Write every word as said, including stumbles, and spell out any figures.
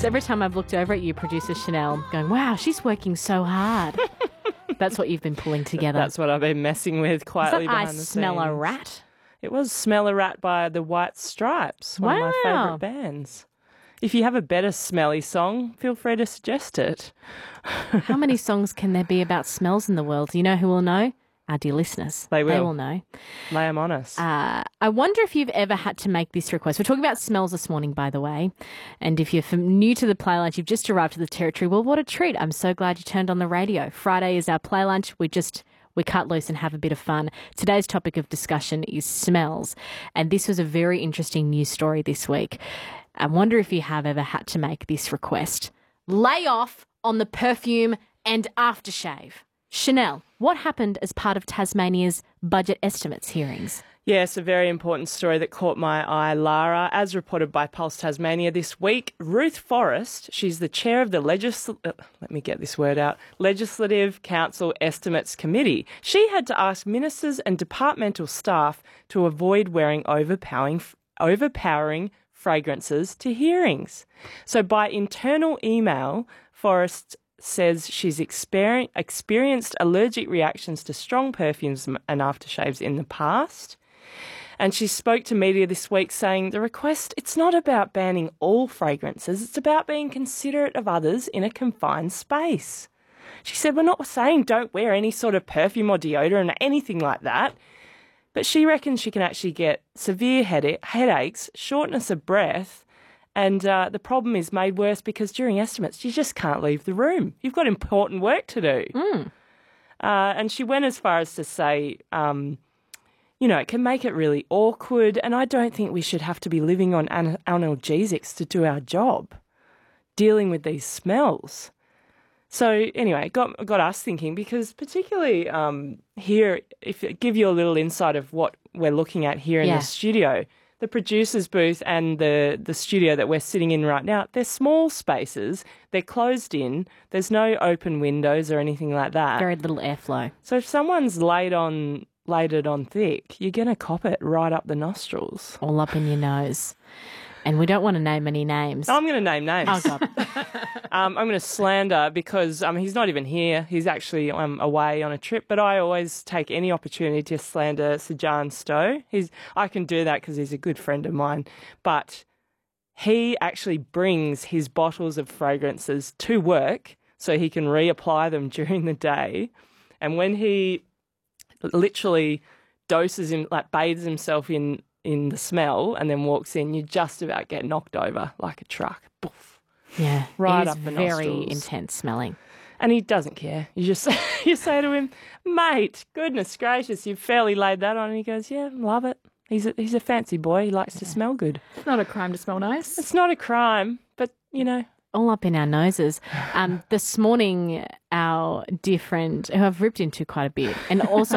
So every time I've looked over at you, producer Chanel, going, wow, she's working so hard. That's what you've been pulling together. That's what I've been messing with quietly Is that I behind the Smell scenes. a Rat? It was Smell a Rat by the White Stripes, one Wow. of my favourite bands. If you have a better smelly song, feel free to suggest it. How many songs can there be about smells in the world? You know who will know? Our dear listeners. They will. They will know. Lay 'em on us. Uh, I wonder if you've ever had to make this request. We're talking about smells this morning, by the way. And if you're from, new to the Play Lunch, you've just arrived to the territory, well, what a treat. I'm so glad you turned on the radio. Friday is our Play Lunch. We just... We cut loose and have a bit of fun. Today's topic of discussion is smells. And this was a very interesting news story this week. I wonder if you have ever had to make this request. Lay off on the perfume and aftershave. Chanel, what happened as part of Tasmania's budget estimates hearings? Yes, a very important story that caught my eye, Lara. As reported by Pulse Tasmania this week, Ruth Forrest, she's the chair of the Legisl- uh, let me get this word out, Legislative Council Estimates Committee. She had to ask ministers and departmental staff to avoid wearing overpowering, overpowering fragrances to hearings. So by internal email, Forrest says she's exper- experienced allergic reactions to strong perfumes and aftershaves in the past. And she spoke to media this week saying the request, it's not about banning all fragrances, it's about being considerate of others in a confined space. She said, we're not saying don't wear any sort of perfume or deodorant or anything like that, but she reckons she can actually get severe heada- headaches, shortness of breath, and uh, the problem is made worse because during estimates you just can't leave the room. You've got important work to do. Mm. Uh, and she went as far as to say... Um, You know, it can make it really awkward, and I don't think we should have to be living on an- analgesics to do our job, dealing with these smells. So anyway, it got, got us thinking, because particularly um, here, if I give you a little insight of what we're looking at here in Yeah. the studio, the producer's booth and the, the studio that we're sitting in right now, they're small spaces, they're closed in, there's no open windows or anything like that. Very little airflow. So So if someone's laid on... laid it on thick, you're going to cop it right up the nostrils. all up in your nose. And we don't want to name any names. I'm going to name names. Oh, God. um, I'm going to slander because um, he's not even here. He's actually um, away on a trip, but I always take any opportunity to slander Sajan Stowe. He's, I can do that because he's a good friend of mine. But he actually brings his bottles of fragrances to work so he can reapply them during the day. And when he literally doses him, like bathes himself in, in the smell and then walks in, you just about get knocked over like a truck. Boof. Yeah. Right it up is the very nostrils. intense smelling. And he doesn't care. You just you say to him, mate, goodness gracious, you've fairly laid that on. And he goes, yeah, love it. He's a, he's a fancy boy. He likes to smell good. It's not a crime to smell nice. It's not a crime, but, you know. All up in our noses. Um, this morning, our dear friend, who I've ripped into quite a bit, and also